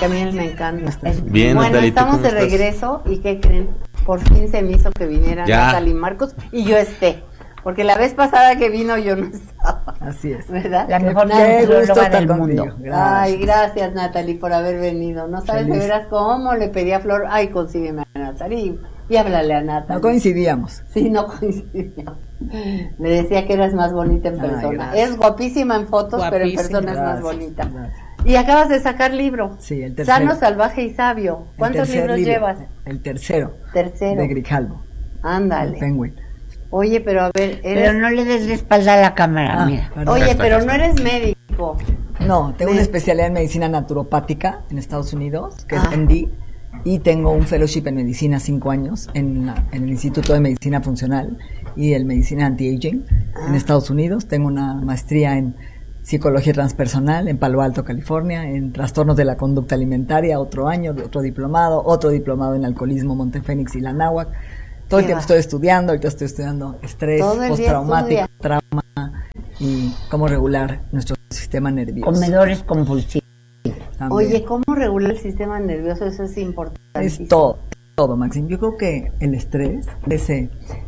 que a mí él me encanta. Bien, bueno, Natalie, estamos de regreso y ¿qué creen? Por fin se me hizo que vinieran Natalie Marcos y yo esté. Porque la vez pasada que vino yo no estaba. Así es. ¿Verdad? La mejor nutrióloga del mundo. Gracias. Ay, gracias Natalie por haber venido. No sabes de veras cómo le pedí a Flor, ay, consígueme a Natalie y háblale a Natalie. No coincidíamos. Sí, no coincidíamos. Le decía que eras más bonita en persona. Es guapísima en fotos, pero en persona es más bonita. Gracias. Y acabas de sacar libro. Sí, el tercero. Sano, salvaje y sabio. ¿Cuántos libros llevas? El tercero. Tercero. De Grijalvo. Ándale. El Penguin. Oye, pero a ver, pero no le des la espalda a la cámara, mira. Perdón. Oye, pero no eres médico. No, tengo una especialidad en medicina naturopática en Estados Unidos, que es MD, y tengo un fellowship en medicina 5 años en el Instituto de Medicina Funcional y el Medicina Anti-Aging en Estados Unidos. Tengo una maestría en psicología transpersonal en Palo Alto, California, en trastornos de la conducta alimentaria, otro diplomado en alcoholismo, Montefénix y la Náhuac. Todo el tiempo estoy estudiando, ahorita estoy estudiando estrés postraumático, trauma y cómo regular nuestro sistema nervioso. Comedores compulsivos. También. Oye, ¿cómo regular el sistema nervioso? Eso es importante. Es todo, Maxim. Yo creo que el estrés, ese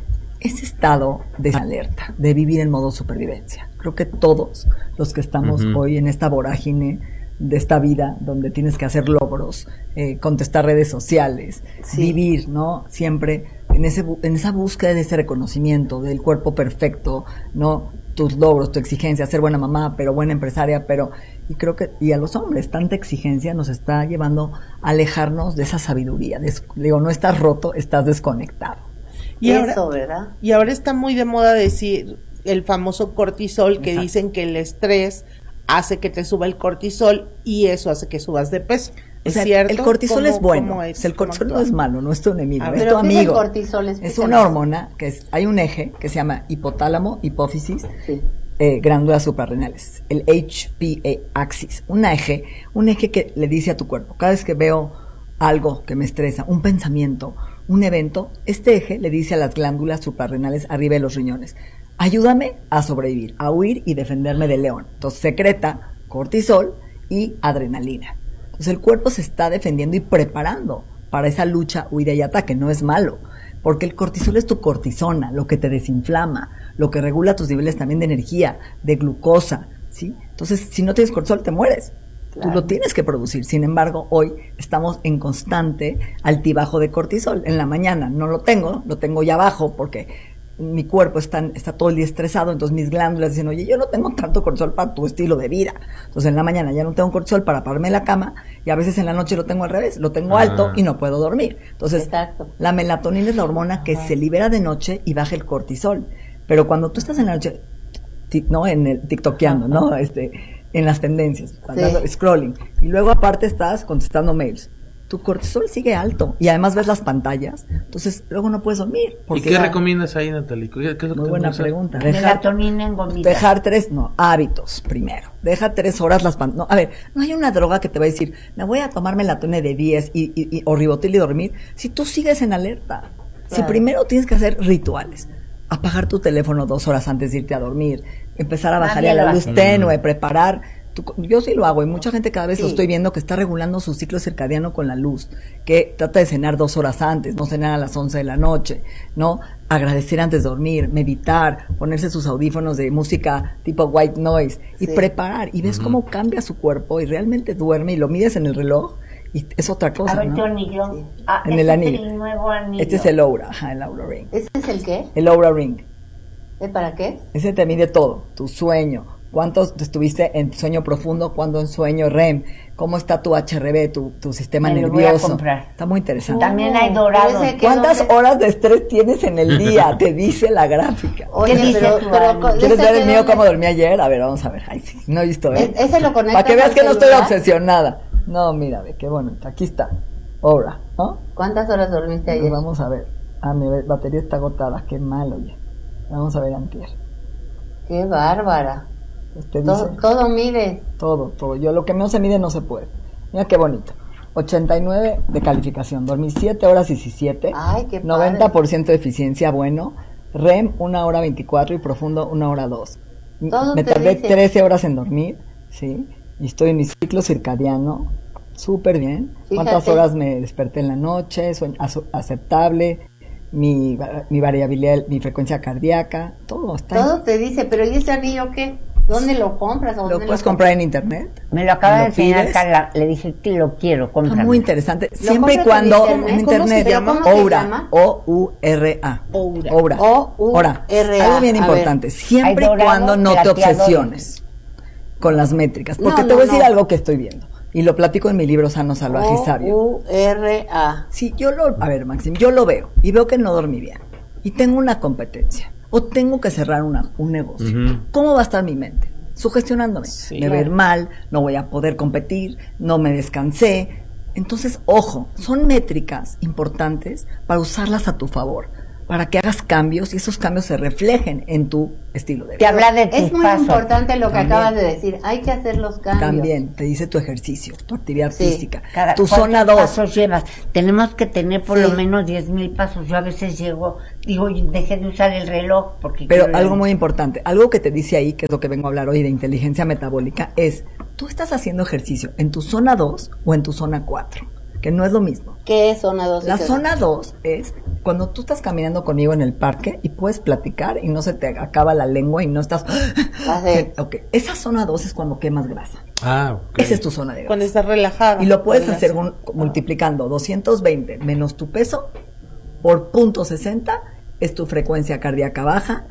estado de alerta, de vivir en modo supervivencia. Creo que todos los que estamos hoy en esta vorágine de esta vida, donde tienes que hacer logros, contestar redes sociales, vivir, ¿no? Siempre en esa búsqueda de ese reconocimiento del cuerpo perfecto, ¿no? Tus logros, tu exigencia, ser buena mamá, pero buena empresaria, y creo que, y a los hombres, tanta exigencia nos está llevando a alejarnos de esa sabiduría. No estás roto, estás desconectado. Y eso, ahora, ¿verdad? Y ahora está muy de moda decir el famoso cortisol, que dicen que el estrés hace que te suba el cortisol y eso hace que subas de peso. ¿Es cierto? El cortisol es bueno. El cortisol no es malo, no es tu enemigo, es tu amigo. ¿Qué es el cortisol? Es una hormona hay un eje que se llama hipotálamo, hipófisis, glándulas suprarrenales, el HPA axis, un eje que le dice a tu cuerpo, cada vez que veo algo que me estresa, un pensamiento, un evento, este eje le dice a las glándulas suprarrenales arriba de los riñones: ayúdame a sobrevivir, a huir y defenderme del león. Entonces secreta cortisol y adrenalina. Entonces el cuerpo se está defendiendo y preparando para esa lucha, huida y ataque. No es malo, porque el cortisol es tu cortisona, lo que te desinflama, lo que regula tus niveles también de energía, de glucosa, ¿sí? Entonces, si no tienes cortisol, te mueres. Claro. Tú lo tienes que producir. Sin embargo, hoy estamos en constante altibajo de cortisol. En la mañana no lo tengo ya bajo porque mi cuerpo está todo el día estresado, entonces mis glándulas dicen: oye, yo no tengo tanto cortisol para tu estilo de vida. Entonces en la mañana ya no tengo cortisol para pararme en la cama, y a veces en la noche lo tengo al revés, lo tengo alto y no puedo dormir. Entonces la melatonina es la hormona que se libera de noche y baja el cortisol. Pero cuando tú estás en la noche, ¿no? En el tiktokeando, ¿no? En las tendencias, scrolling, y luego aparte estás contestando mails, tu cortisol sigue alto y además ves las pantallas, entonces luego no puedes dormir. ¿Y qué recomiendas ahí, Natalie? ¿Qué es lo muy que buena pregunta. Melatonina en gomitas. Dejar hábitos primero. Deja 3 horas las pantallas. No, a ver, no hay una droga que te va a decir: me voy a tomar melatonina de 10 o Ribotil y dormir, si tú sigues en alerta. Claro. Si primero tienes que hacer rituales, apagar tu teléfono 2 horas antes de irte a dormir, empezar a bajar a la luz tenue, preparar. Yo sí lo hago, y mucha gente cada vez lo estoy viendo que está regulando su ciclo circadiano con la luz, que trata de cenar 2 horas antes, no cenar a las 11 de la noche, ¿no? Agradecer antes de dormir, meditar, ponerse sus audífonos de música tipo white noise y preparar, y ves cómo cambia su cuerpo y realmente duerme, y lo mides en el reloj y es otra cosa, a ver, ¿no? tu anillo. Sí. En el anillo. Es el nuevo anillo. Este es el Oura, el Oura Ring. ¿Ese es el qué? El Oura Ring. ¿Para qué? Ese te mide todo, tu sueño, cuántos estuviste en sueño profundo, cuándo en sueño REM, cómo está tu HRV, tu sistema nervioso. Lo voy a comprar. Está muy interesante. También hay dorado. ¿Cuántas horas de estrés tienes en el día? Te dice la gráfica. Oye, pero ¿quieres ver el mío cómo dormí ayer? A ver, vamos a ver. Ay, sí, no he visto, Ese lo conectas para que veas que no estoy obsesionada. No, mira, ve, qué bonito. Aquí está. Oura, ¿no? ¿Cuántas horas dormiste ayer? Pues vamos a ver. Mi batería está agotada. Qué mal, oye. Vamos a ver antier. Qué bárbara. Todo mides. Todo. Yo lo que no se mide no se puede. Mira qué bonito. 89 de calificación. Dormí 7 horas 17. Ay, qué 90% de eficiencia, bueno. REM 1 hora 24 y profundo 1 hora 2. Me tardé 13 horas en dormir, ¿sí? Y estoy en mi ciclo circadiano. Súper bien. Fíjate. ¿Cuántas horas me desperté en la noche? Sueño aceptable. Mi variabilidad, mi frecuencia cardíaca, todo está. Todo te dice, pero ¿y ese anillo qué? ¿Dónde lo compras? Lo puedes comprar en internet. Me lo acaba de enseñar pides. Carla. Le dije que lo quiero, Está cómprame. muy interesante. ¿Lo Siempre y compras en cuando internet? en internet. ¿Cómo se llama? O-U-R-A. Oura. Ahora, O-U-R-A. algo bien A importante. ver. Siempre y Hay dorado, cuando no te plateado, obsesiones con las métricas. Porque No, te voy a no, decir no. algo que estoy viendo. Y lo platico en mi libro Sano, Salvaje y Sabio. O-U-R-A. Sí, a ver, Maxim, yo lo veo y veo que no dormí bien y tengo una competencia o tengo que cerrar un negocio. Ujú. ¿Cómo va a estar mi mente? Sugestionándome. Sí. Me va a ir mal, no voy a poder competir, no me descansé. Entonces, ojo, son métricas importantes para usarlas a tu favor, para que hagas cambios y esos cambios se reflejen en tu estilo de Te vida. habla de tus Es muy pasos. importante lo que También. acabas de decir. Hay que hacer los cambios. También te dice tu ejercicio, tu actividad Sí. física, Cada- tu ¿cuántos zona 2. pasos llevas? Tenemos que tener por Sí. lo menos 10,000 pasos. Yo a veces digo, dejé de usar el reloj porque Pero quiero- algo muy importante, algo que te dice ahí, que es lo que vengo a hablar hoy de inteligencia metabólica, es, tú estás haciendo ejercicio en tu zona 2 o en tu zona 4, que no es lo mismo. ¿Qué es zona 2? La zona 2 es cuando tú estás caminando conmigo en el parque y puedes platicar y no se te acaba la lengua y no estás... Así. Ok, esa zona 2 es cuando quemas grasa. Ah, ok. Esa es tu zona de grasa. Cuando estás relajada. Y lo puedes Cuando hacer estás- multiplicando 220 menos tu peso por .60 es tu frecuencia cardíaca baja.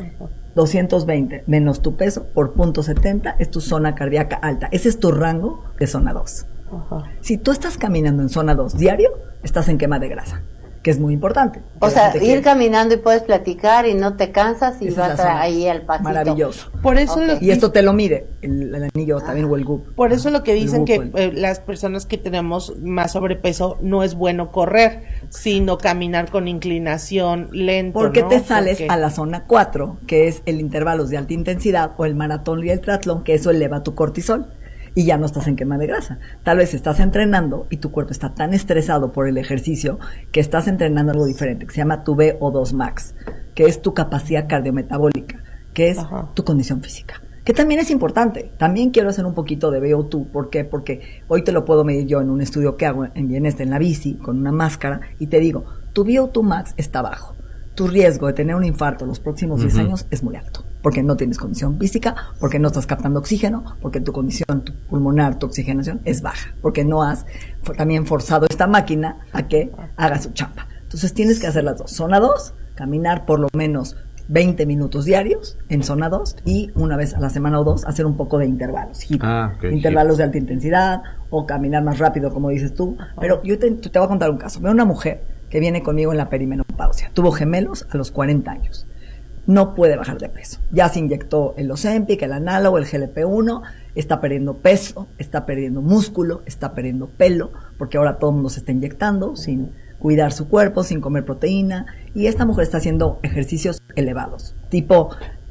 220 menos tu peso por .70 es tu zona cardíaca alta. Ese es tu rango de zona 2. Ajá. Si tú estás caminando en zona 2 diario, estás en quema de grasa, que es muy importante. O Que la sea, gente ir quiere. caminando y puedes platicar y no te cansas y Esa es vas la zona ahí al pasito. Maravilloso. Por eso, Ok. Y esto te lo mide el anillo también o el GUP. por eso lo que dicen que Google. las personas que tenemos más sobrepeso no es bueno correr, sino caminar con inclinación lento. Porque ¿no? te sales Porque- a la zona 4, que es el intervalos de alta intensidad o el maratón y el triatlón, que eso eleva tu cortisol y ya no estás en quema de grasa. Tal vez estás entrenando y tu cuerpo está tan estresado por el ejercicio que estás entrenando algo diferente, que se llama tu VO2 max, que es tu capacidad cardiometabólica, que es Ajá. tu condición física. Que también es importante. También quiero hacer un poquito de VO2. ¿Por qué? Porque hoy te lo puedo medir yo en un estudio que hago en Bieneste, en la bici, con una máscara, y te digo, tu VO2 max está bajo. Tu riesgo de tener un infarto en los próximos 10 años es muy alto. Porque no tienes condición física, porque no estás captando oxígeno, porque tu condición tu pulmonar, tu oxigenación es baja. Porque no has también forzado esta máquina a que haga su chamba. Entonces tienes que hacer las dos. Zona 2, caminar por lo menos 20 minutos diarios en zona 2 y una vez a la semana o dos hacer un poco de intervalos, HIIT. Ah, ok, Intervalos de alta intensidad o caminar más rápido, como dices tú. Pero yo te voy a contar un caso. Veo una mujer que viene conmigo en la perimenopausia. Tuvo gemelos a los 40 años. No puede bajar de peso. Ya se inyectó el Ozempic, el análogo, el GLP-1, está perdiendo peso, está perdiendo músculo, está perdiendo pelo, porque ahora todo el mundo se está inyectando sin cuidar su cuerpo, sin comer proteína, y esta mujer está haciendo ejercicios elevados, tipo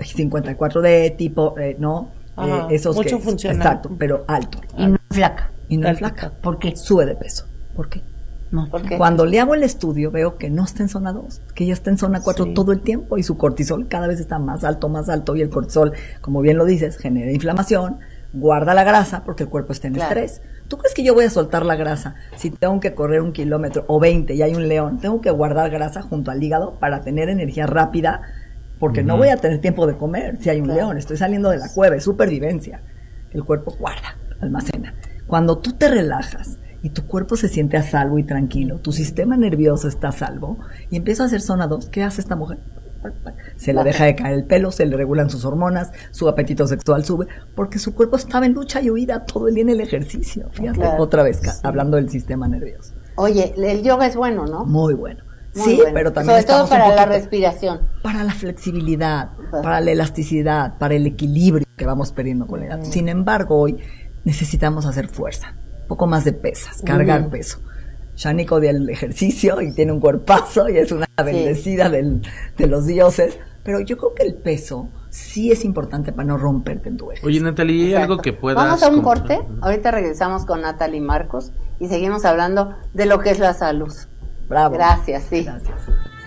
54D, tipo, ¿no? Ajá, Esos mucho que, funcional. Exacto, pero alto. Y no flaca. Y no es Alto. flaca. ¿Por qué? Sube de peso. ¿Por qué? No. ¿Por qué? Cuando le hago el estudio veo que no está en zona 2, que ya está en zona 4 Sí. todo el tiempo y su cortisol cada vez está más alto y el cortisol, como bien lo dices, genera inflamación, guarda la grasa porque el cuerpo está en Claro. estrés. ¿Tú crees que yo voy a soltar la grasa si tengo que correr 1 kilómetro o 20 y hay un león? Tengo que guardar grasa junto al hígado para tener energía rápida porque no voy a tener tiempo de comer si hay un Claro. león. Estoy saliendo de la cueva, es supervivencia. El cuerpo guarda, almacena. Cuando tú te relajas y tu cuerpo se siente a salvo y tranquilo, tu sistema nervioso está a salvo y empieza a hacer zona 2, ¿qué hace esta mujer? Se le deja de caer el pelo, se le regulan sus hormonas, su apetito sexual sube, porque su cuerpo estaba en lucha y huida todo el día en el ejercicio. Fíjate, Claro. otra vez, hablando del sistema nervioso. Oye, el yoga es bueno, ¿no? Muy bueno. Muy Sí, bueno. pero también Sobre todo estamos un para la poquito- respiración. para la flexibilidad, Ajá. para la elasticidad, para el equilibrio que vamos perdiendo con la edad. Sin embargo, hoy necesitamos hacer fuerza, un poco más de pesas, cargar peso. Shanique odia el ejercicio y tiene un cuerpazo y es una bendecida de los dioses, pero yo creo que el peso sí es importante para no romperte en tu eje. Oye, Natalie, ¿hay Exacto. algo que puedas... Vamos a un comprar? corte. Ahorita regresamos con Natalie Marcos y seguimos hablando de lo que es la salud. Bravo. Gracias, sí. Gracias.